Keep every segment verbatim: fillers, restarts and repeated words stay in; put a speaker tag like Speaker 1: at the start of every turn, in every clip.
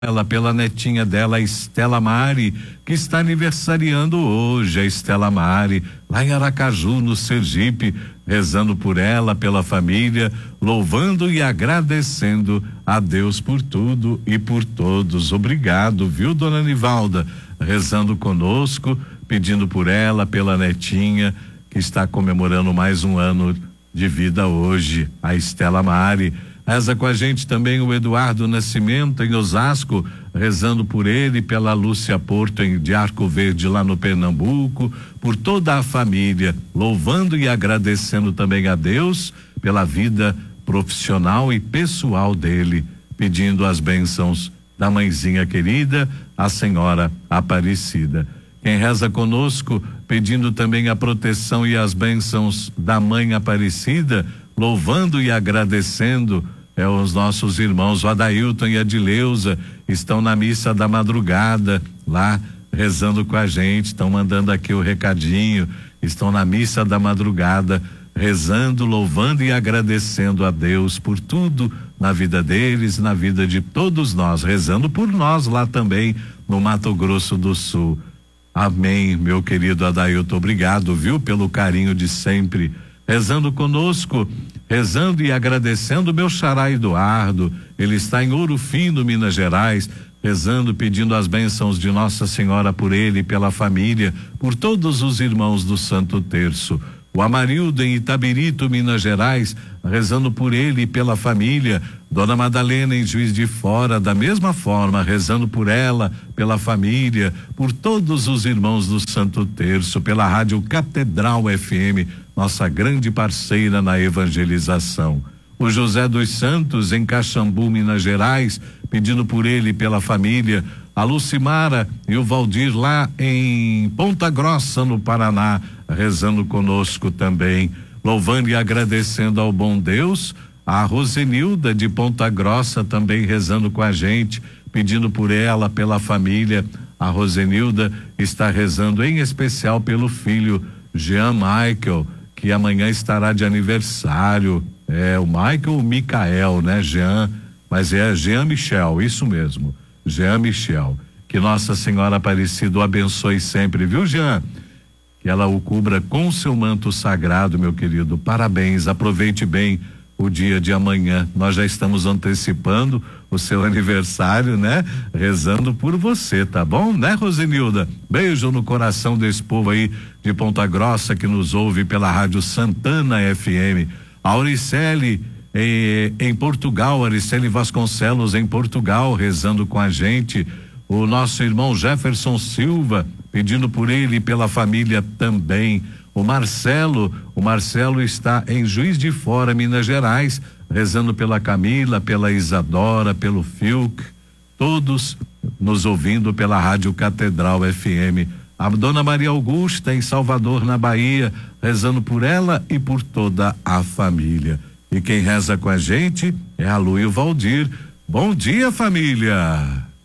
Speaker 1: ela, pela netinha dela, a Estela Mari, que está aniversariando hoje, a Estela Mari, lá em Aracaju, no Sergipe, rezando por ela, pela família, louvando e agradecendo a Deus por tudo e por todos. Obrigado, viu, dona Nivalda? Rezando conosco, pedindo por ela, pela netinha, que está comemorando mais um ano de vida hoje, a Estela Mari. Reza com a gente também o Eduardo Nascimento, em Osasco, rezando por ele, pela Lúcia Porto, em de Arco Verde, lá no Pernambuco, por toda a família, louvando e agradecendo também a Deus pela vida profissional e pessoal dele, pedindo as bênçãos da mãezinha querida, a Senhora Aparecida. Quem reza conosco, pedindo também a proteção e as bênçãos da Mãe Aparecida, louvando e agradecendo, é os nossos irmãos, o Adailton e a Dileuza, estão na missa da madrugada, lá rezando com a gente, estão mandando aqui o recadinho, estão na missa da madrugada, rezando, louvando e agradecendo a Deus por tudo na vida deles, na vida de todos nós, rezando por nós lá também no Mato Grosso do Sul. Amém, meu querido Adailton, obrigado, viu, pelo carinho de sempre, rezando conosco, rezando e agradecendo meu xará Eduardo, ele está em Ouro Fino, Minas Gerais, rezando, pedindo as bênçãos de Nossa Senhora por ele, pela família, por todos os irmãos do Santo Terço. O Amarildo em Itabirito, Minas Gerais, rezando por ele e pela família. Dona Madalena em Juiz de Fora, da mesma forma, rezando por ela, pela família, por todos os irmãos do Santo Terço, pela Rádio Catedral F M, nossa grande parceira na evangelização. O José dos Santos em Caxambu, Minas Gerais, pedindo por ele e pela família. A Lucimara e o Valdir lá em Ponta Grossa, no Paraná, rezando conosco também, louvando e agradecendo ao bom Deus. A Rosenilda de Ponta Grossa também rezando com a gente, pedindo por ela, pela família. A Rosenilda está rezando em especial pelo filho Jean Michael, que amanhã estará de aniversário. É o Michael, o Micael, né? Jean, mas é Jean Michel, isso mesmo. Jean Michel, que Nossa Senhora Aparecida o abençoe sempre, viu, Jean? Que ela o cubra com seu manto sagrado, meu querido. Parabéns, aproveite bem o dia de amanhã. Nós já estamos antecipando o seu aniversário, né? Rezando por você, tá bom, né, Rosenilda? Beijo no coração desse povo aí de Ponta Grossa que nos ouve pela Rádio Santana F M. A Auricele em, em Portugal, Auricele Vasconcelos em Portugal, rezando com a gente. O nosso irmão Jefferson Silva, pedindo por ele e pela família também. O Marcelo, o Marcelo está em Juiz de Fora, Minas Gerais, rezando pela Camila, pela Isadora, pelo Filk, todos nos ouvindo pela Rádio Catedral F M. A Dona Maria Augusta em Salvador, na Bahia, rezando por ela e por toda a família. E quem reza com a gente é a Lu e o Valdir. Bom dia, família.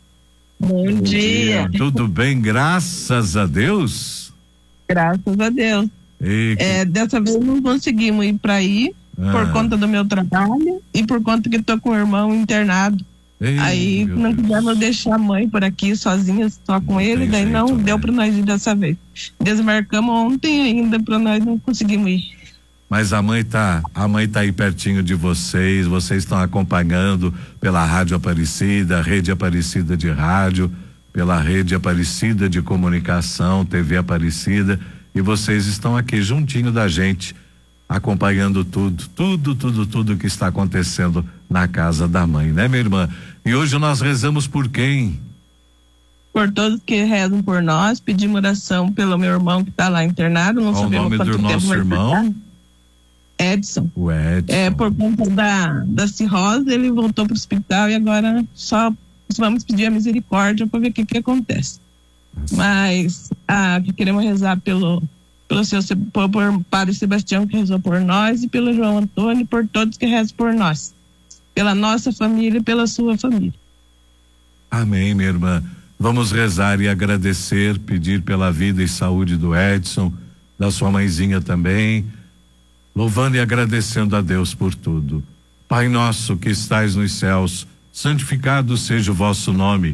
Speaker 2: Bom, Bom dia.
Speaker 1: dia. Tudo bem, graças a Deus?
Speaker 2: Graças a Deus.
Speaker 1: E...
Speaker 2: É, dessa vez não conseguimos ir para aí ah. por conta do meu trabalho e por conta que estou com o irmão internado. Ei, aí não quisemos deixar a mãe por aqui sozinha, só com não ele, daí jeito, não né? deu para nós ir dessa vez. Desmarcamos ontem ainda para nós não conseguimos ir.
Speaker 1: Mas a mãe tá, a mãe tá aí pertinho de vocês, vocês estão acompanhando pela Rádio Aparecida, Rede Aparecida de Rádio, pela Rede Aparecida de Comunicação, T V Aparecida, e vocês estão aqui juntinho da gente, acompanhando tudo, tudo, tudo, tudo que está acontecendo na casa da mãe, né, minha irmã? E hoje nós rezamos por quem?
Speaker 2: Por todos que rezam por nós, pedimos oração pelo meu irmão que está lá internado, não
Speaker 1: Qual
Speaker 2: sabemos
Speaker 1: o nome
Speaker 2: quanto
Speaker 1: do nosso irmão?
Speaker 2: Edson.
Speaker 1: O Edson.
Speaker 2: É, por conta da, da cirrose, ele voltou para o hospital e agora só vamos pedir a misericórdia para ver o que que acontece. Nossa. Mas ah, que queremos rezar pelo pelo seu por, por Padre Sebastião, que rezou por nós, e pelo João Antônio, e por todos que rezam por nós, pela nossa família e pela sua família.
Speaker 1: Amém, minha irmã. Vamos rezar e agradecer, pedir pela vida e saúde do Edson, da sua mãezinha também, louvando e agradecendo a Deus por tudo. Pai nosso que estais nos céus, santificado seja o vosso nome.